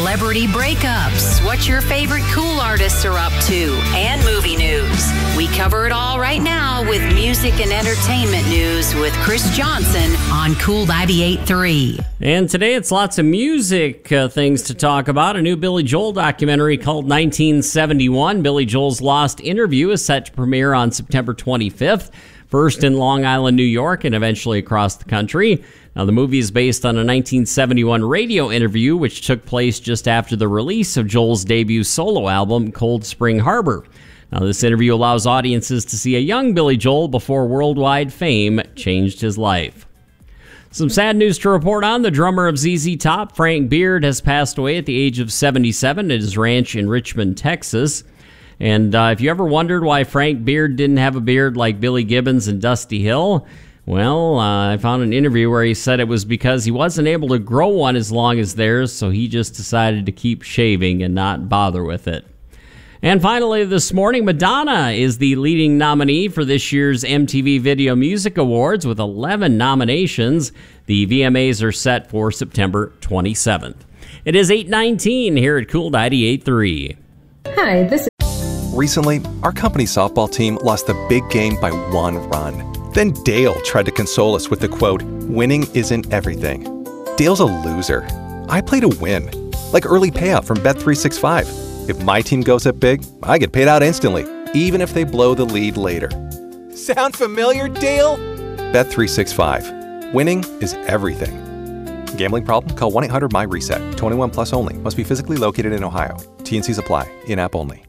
celebrity breakups, what your favorite cool artists are up to, and movie news. We cover it all right now with music and entertainment news with Chris Johnson on Cool 98.3. And today it's lots of music things to talk about. A new Billy Joel documentary called 1971, Billy Joel's Lost Interview, is set to premiere on September 25th. First in Long Island, New York, and eventually across the country. Now, the movie is based on a 1971 radio interview, which took place just after the release of Joel's debut solo album, Cold Spring Harbor. Now, this interview allows audiences to see a young Billy Joel before worldwide fame changed his life. Some sad news to report on. The drummer of ZZ Top, Frank Beard, has passed away at the age of 77 at his ranch in Richmond, Texas. And if you ever wondered why Frank Beard didn't have a beard like Billy Gibbons and Dusty Hill, well, I found an interview where he said it was because he wasn't able to grow one as long as theirs, so he just decided to keep shaving and not bother with it. And finally, this morning, Madonna is the leading nominee for this year's MTV Video Music Awards with 11 nominations. The VMAs are set for September 27th. It is 8:19 here at Cool 98.3. Hi, this is... Recently, our company softball team lost the big game by 1 run. Then Dale tried to console us with the quote, "Winning isn't everything." Dale's a loser. I play to win, like early payout from Bet365. If my team goes up big, I get paid out instantly, even if they blow the lead later. Sound familiar, Dale? Bet365. Winning is everything. Gambling problem? Call 1-800-MY-RESET. 21 plus only. Must be physically located in Ohio. T&Cs apply. In-app only.